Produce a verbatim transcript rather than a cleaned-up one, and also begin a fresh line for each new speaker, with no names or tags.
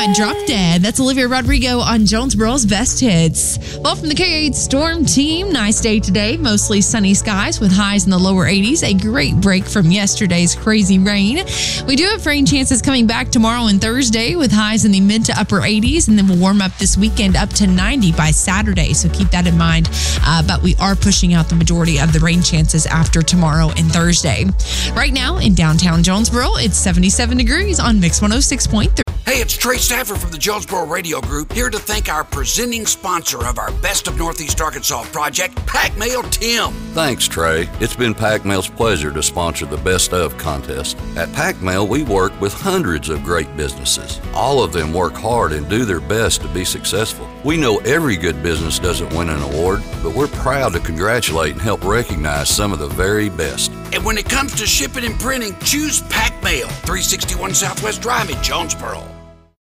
Might Drop Dead. That's Olivia Rodrigo on Jonesboro's Best Hits. Well, from the K eight Storm Team, nice day today. Mostly sunny skies with highs in the lower eighties. A great break from yesterday's crazy rain. We do have rain chances coming back tomorrow and Thursday with highs in the mid to upper eighties. And then we'll warm up this weekend up to ninety by Saturday. So keep that in mind. Uh, but we are pushing out the majority of the rain chances after tomorrow and Thursday. Right now in downtown Jonesboro, it's seventy-seven degrees on Mix one oh six point three.
Hey, it's Trey Stafford from the Jonesboro Radio Group, here to thank our presenting sponsor of our Best of Northeast Arkansas project, Pac Mail Tim.
Thanks, Trey. It's been Pac Mail's pleasure to sponsor the Best of contest. At Pac Mail, we work with hundreds of great businesses. All of them work hard and do their best to be successful. We know every good business doesn't win an award, but we're proud to congratulate and help recognize some of the very best.
And when it comes to shipping and printing, choose Pac Mail, three sixty-one Southwest Drive in Jonesboro.